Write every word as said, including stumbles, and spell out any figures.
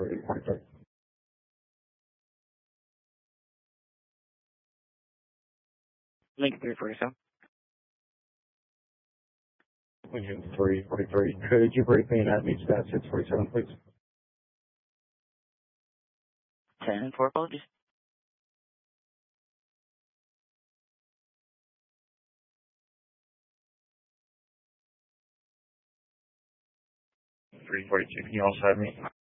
three forty-three. Link three forty-seven. Engine three forty-three. Could you brief me at meets that six forty-seven, please? ten four, apologies. three forty-two. Can you also have me